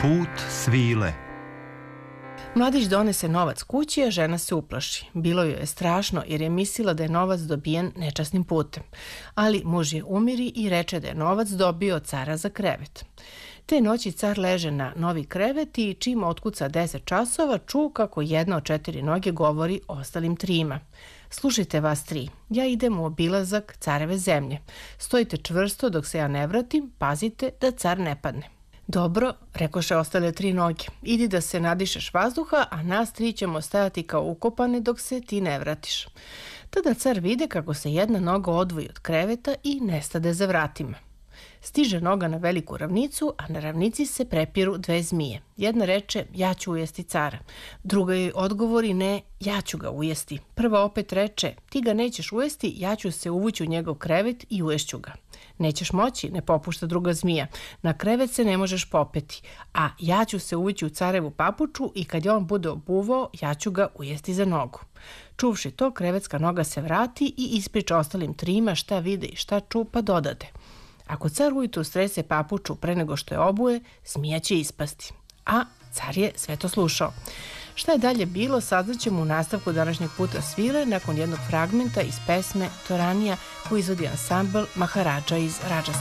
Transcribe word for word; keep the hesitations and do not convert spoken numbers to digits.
Put svile. Mladić donese novac kući, a žena se uplaši. Bilo joj je strašno jer je mislila da je novac dobijen nečasnim putem. Ali muž je umiri i reče da je novac dobio od cara za krevet. Te noći car leže na novi krevet i čim otkuca deset časova, ču kako jedna od četiri noge govori ostalim trima. Slušajte vas tri, ja idem u obilazak careve zemlje. Stojite čvrsto dok se ja ne vratim, pazite da car ne padne. Dobro, rekoše ostale tri noge, idi da se nadišeš vazduha, a nas tri ćemo stajati kao ukopane dok se ti ne vratiš. Tada car vide kako se jedna noga odvoji od kreveta i nestade za vratima. Stiže noga na veliku ravnicu, a na ravnici se prepiru dve zmije. Jedna reče, ja ću ujesti cara. Druga joj odgovori, ne, ja ću ga ujesti. Prva opet reče, ti ga nećeš ujesti, ja ću se uvući u njegov krevet i uješću ga. Nećeš moći, ne popušta druga zmija. Na krevet se ne možeš popeti, a ja ću se uvući u carevu papuču i kad je on bude obuvao, ja ću ga ujesti za nogu. Čuvši to, krevetska noga se vrati i ispriča ostalim trima šta vide i šta ču, pa dodade. Ako car ujutru strese papuču pre nego što je obuje, zmija će ispasti. A car je sve to slušao. Šta je dalje bilo, saznaćemo u nastavku današnjeg puta svile nakon jednog fragmenta iz pesme Toranija koju izvodi ansambl Maharadža iz Rajastana.